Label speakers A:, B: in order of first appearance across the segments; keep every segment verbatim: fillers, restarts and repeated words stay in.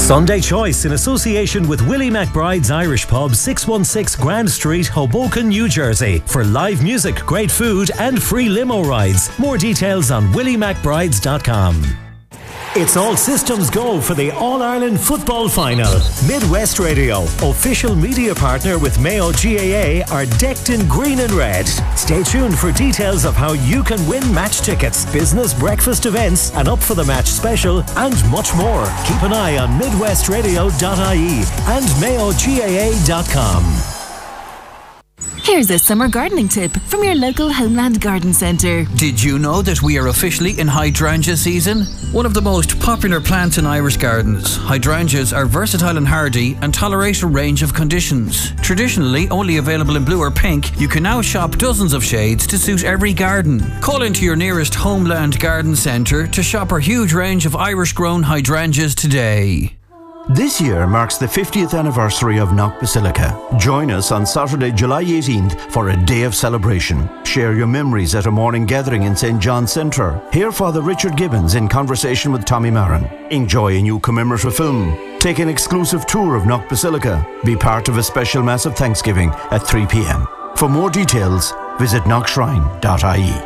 A: Sunday Choice in association with Willie McBride's Irish Pub, six one six Grand Street, Hoboken, New Jersey. For live music, great food and free limo rides. More details on willie mcbrides dot com. It's all systems go for the All-Ireland Football Final. Midwest Radio, official media partner with Mayo G A A, are decked in green and red. Stay tuned for details of how you can win match tickets, business breakfast events, an Up for the Match special, and much more. Keep an eye on midwest radio dot I E and mayo g a a dot com.
B: Here's a summer gardening tip from your local Homeland Garden Centre.
C: Did you know that we are officially in hydrangea season? One of the most popular plants in Irish gardens, hydrangeas are versatile and hardy and tolerate a range of conditions. Traditionally only available in blue or pink, you can now shop dozens of shades to suit every garden. Call into your nearest Homeland Garden Centre to shop our huge range of Irish-grown hydrangeas today.
D: This year marks the fiftieth anniversary of Knock Basilica. Join us on Saturday, July eighteenth for a day of celebration. Share your memories at a morning gathering in Saint John's Centre. Hear Father Richard Gibbons in conversation with Tommy Marin. Enjoy a new commemorative film. Take an exclusive tour of Knock Basilica. Be part of a special Mass of Thanksgiving at three p m. For more details, visit knock shrine dot I E.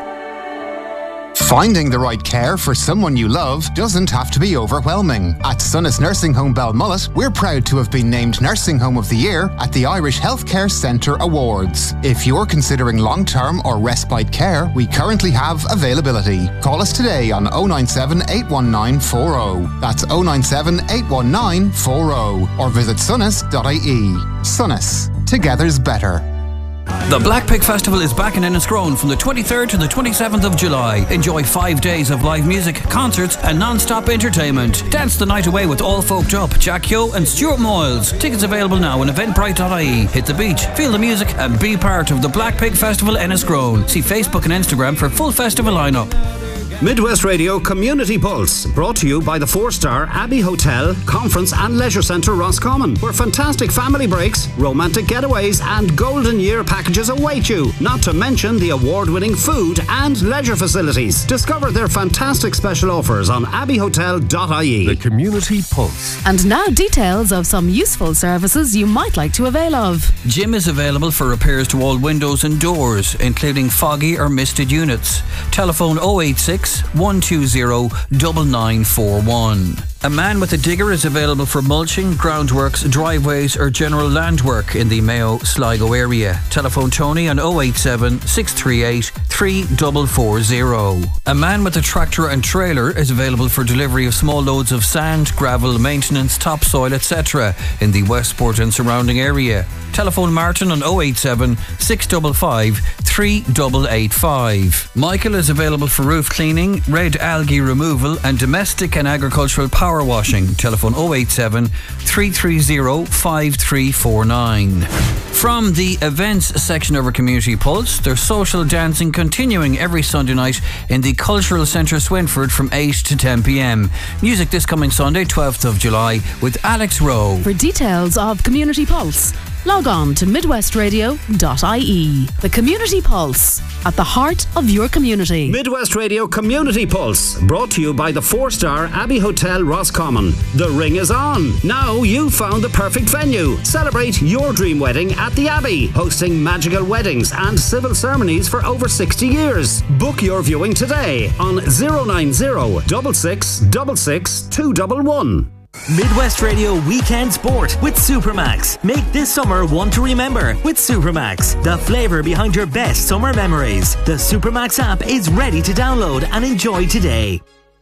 E: Finding the right care for someone you love doesn't have to be overwhelming. At Sonis Nursing Home Balmullet, we're proud to have been named Nursing Home of the Year at the Irish Healthcare Centre Awards. If you're considering long-term or respite care, we currently have availability. Call us today on oh nine seven, eight one nine, four oh. That's oh nine seven, eight one nine, four oh. Or visit sonis dot I E. Sonis. Together's better.
C: The Black Pig Festival is back in Enniscrone from the twenty-third to the twenty-seventh of July. Enjoy five days of live music, concerts and non-stop entertainment. Dance the night away with All Folked Up, Jack Yo and Stuart Moyles. Tickets available now on eventbrite dot I E. Hit the beach, feel the music and be part of the Black Pig Festival Enniscrone. See Facebook and Instagram for full festival lineup.
F: Midwest Radio Community Pulse, brought to you by the four-star Abbey Hotel, Conference and Leisure Centre Roscommon, where fantastic family breaks, romantic getaways and golden year packages await you, not to mention the award-winning food and leisure facilities. Discover their fantastic special offers on abbey hotel dot I E.
G: The Community Pulse.
B: And now details of some useful services you might like to avail of.
C: Jim is available for repairs to all windows and doors, including foggy or misted units. Telephone oh eight six, one two zero, nine nine four one. A man with a digger is available for mulching, groundworks, driveways or general land work in the Mayo Sligo area. Telephone Tony on oh eight seven, six three eight, three four four zero. A man with a tractor and trailer is available for delivery of small loads of sand, gravel, maintenance, topsoil, et cetera in the Westport and surrounding area. Telephone Martin on oh eight seven, six five five, three eight eight five. Michael is available for roof cleaning, red algae removal and domestic and agricultural power washing. Telephone oh eight seven, three three zero, five three four nine. From the events section of our Community Pulse, there's social dancing continuing every Sunday night in the Cultural Centre Swinford from eight to ten p m. Music this coming Sunday, twelfth of July, with Alex Rowe.
B: For details of Community Pulse, log on to midwest radio dot I E. The Community Pulse, at the heart of your community.
F: Midwest Radio Community Pulse, brought to you by the four-star Abbey Hotel Roscommon. The ring is on. Now you've found the perfect venue. Celebrate your dream wedding at the Abbey, hosting magical weddings and civil ceremonies for over sixty years. Book your viewing today on oh nine oh, six six six six, two one one.
A: Midwest Radio Weekend Sport with Supermax. Make this summer one to remember with Supermax, the flavour behind your best summer memories. The Supermax app is ready to download and enjoy today.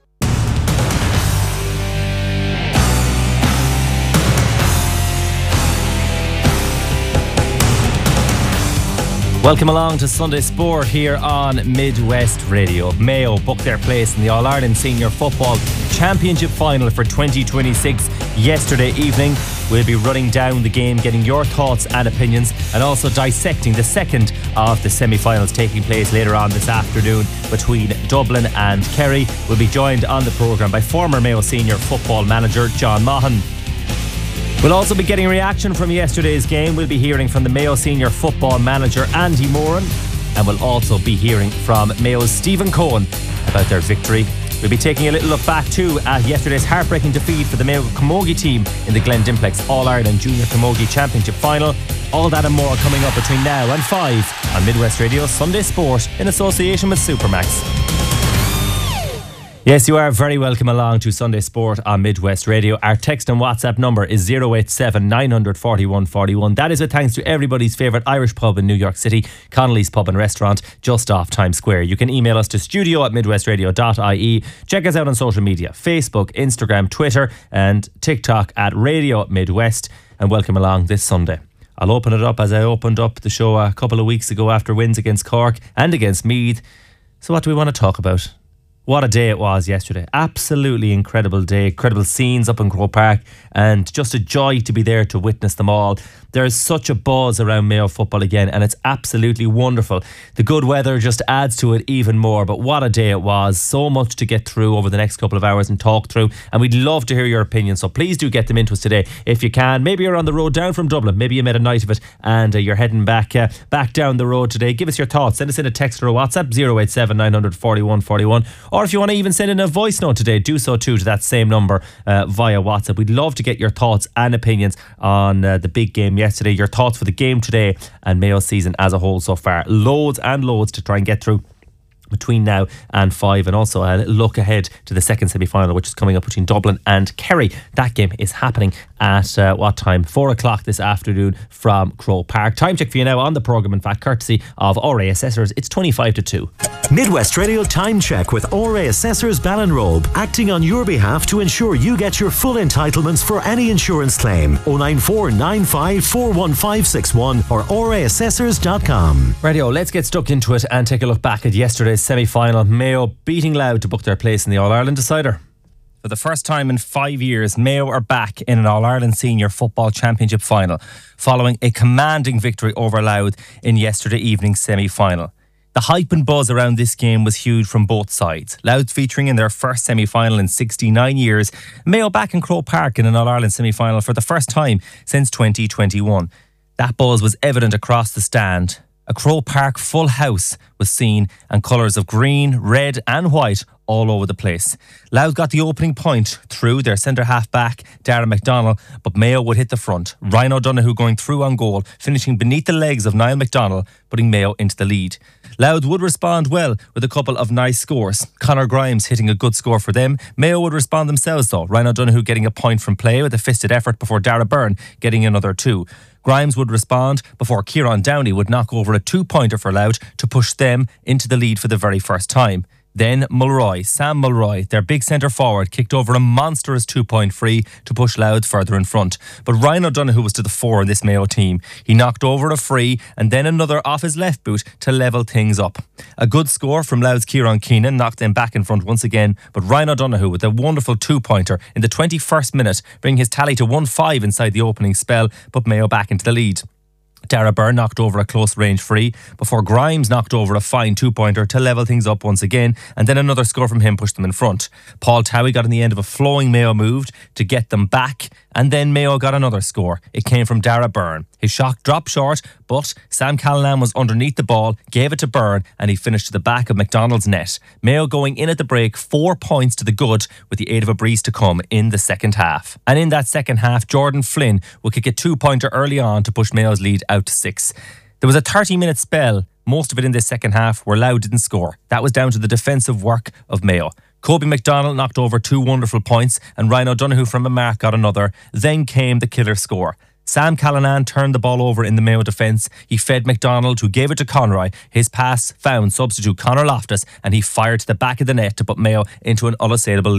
H: Welcome along to Sunday Sport here on Midwest Radio. Mayo booked their place in the All-Ireland Senior Football Championship Final for twenty twenty-six yesterday evening. We'll be running down the game, getting your thoughts and opinions, and also dissecting the second of the semi-finals taking place later on this afternoon between Dublin and Kerry. We'll be joined on the programme by former Mayo Senior Football manager John Maughan. We'll also be getting a reaction from yesterday's game. We'll be hearing from the Mayo Senior Football manager Andy Moran, and we'll also be hearing from Mayo's Stephen Cohen about their victory We'll be taking a little look back too at yesterday's heartbreaking defeat for the Mayo Camogie team in the Glen Dimplex All-Ireland Junior Camogie Championship Final. All that and more coming up between now and five on Midwest Radio Sunday Sport in association with Supermax. Yes, you are very welcome along to Sunday Sport on Midwest Radio. Our text and WhatsApp number is zero eight seven, nine four one, four one. That is with thanks to everybody's favourite Irish pub in New York City, Connolly's Pub and Restaurant, just off Times Square. You can email us to studio at midwestradio dot I E. Check us out on social media, Facebook, Instagram, Twitter and TikTok at Radio Midwest. And welcome along this Sunday. I'll open it up as I opened up the show a couple of weeks ago after wins against Cork and against Meath. So what do we want to talk about? What a day it was yesterday. Absolutely incredible day. Incredible scenes up in Croke Park and just a joy to be there to witness them all. There's such a buzz around Mayo football again and it's absolutely wonderful. The good weather just adds to it even more, but what a day it was. So much to get through over the next couple of hours and talk through, and we'd love to hear your opinions, so please do get them into us today if you can. Maybe you're on the road down from Dublin, maybe you made a night of it and uh, you're heading back uh, back down the road today. Give us your thoughts. Send us in a text or a WhatsApp, zero eight seven, nine four one, four one, or if you want to even send in a voice note today, do so too to that same number uh, via WhatsApp. We'd love to get your thoughts and opinions on uh, the big game yesterday, your thoughts for the game today and Mayo's season as a whole so far. Loads and loads to try and get through between now and five, and also a little look ahead to the second semi-final, which is coming up between Dublin and Kerry. That game is happening at uh, what time? Four o'clock this afternoon from Croke Park. Time check for you now on the programme, in fact, courtesy of R A Assessors. It's twenty-five to two.
A: Midwest Radio Time Check with R A Assessors Ballinrobe, acting on your behalf to ensure you get your full entitlements for any insurance claim. oh nine four nine five four one five six one or r a assessors dot com.
H: Radio, let's get stuck into it and take a look back at yesterday's semi-final. Mayo beating Louth to book their place in the All-Ireland decider. For the first time in five years, Mayo are back in an All-Ireland Senior Football Championship final, following a commanding victory over Louth in yesterday evening's semi-final. The hype and buzz around this game was huge from both sides. Louth featuring in their first semi-final in sixty-nine years, Mayo back in Croke Park in an All-Ireland semi-final for the first time since twenty twenty-one. That buzz was evident across the stand. A Croke Park full house was seen and colours of green, red and white all over the place. Louth got the opening point through their centre half back, Darren McDonnell, but Mayo would hit the front. Ryan O'Donoghue going through on goal, finishing beneath the legs of Niall McDonnell, putting Mayo into the lead. Louth would respond well with a couple of nice scores. Conor Grimes hitting a good score for them. Mayo would respond themselves though. Ryan O'Donoghue getting a point from play with a fisted effort before Dara Byrne getting another two. Grimes would respond before Kieran Downey would knock over a two-pointer for Louth to push them into the lead for the very first time. Then Mulroy, Sam Mulroy, their big centre forward, kicked over a monstrous two-point free to push Louth further in front. But Ryan O'Donoghue was to the fore in this Mayo team. He knocked over a free and then another off his left boot to level things up. A good score from Louth's Kieran Keenan knocked them back in front once again, but Ryan O'Donoghue with a wonderful two-pointer in the twenty-first minute, bringing his tally to one five inside the opening spell, put Mayo back into the lead. Dara Byrne knocked over a close-range free before Grimes knocked over a fine two-pointer to level things up once again, and then another score from him pushed them in front. Paul Towie got in the end of a flowing Mayo move to get them back, and then Mayo got another score. It came from Dara Byrne. His shot dropped short, but Sam Callanan was underneath the ball, gave it to Byrne, and he finished to the back of McDonald's net. Mayo going in at the break, four points to the good, with the aid of a breeze to come in the second half. And in that second half, Jordan Flynn would kick a two-pointer early on to push Mayo's lead out to six. There was a thirty-minute spell, most of it in this second half, where Louth didn't score. That was down to the defensive work of Mayo. Kobe McDonald knocked over two wonderful points and Ryan O'Donoghue from a mark got another. Then came the killer score. Sam Callanan turned the ball over in the Mayo defence. He fed McDonald, who gave it to Conroy. His pass found substitute Conor Loftus and he fired to the back of the net to put Mayo into an unassailable lead.